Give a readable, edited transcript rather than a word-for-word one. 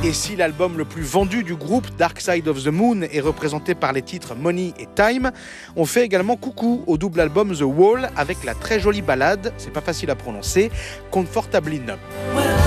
Et si l'album le plus vendu du groupe, Dark Side of the Moon, est représenté par les titres Money et Time, on fait également coucou au double album The Wall avec la très jolie ballade, c'est pas facile à prononcer, Comfortably Numb.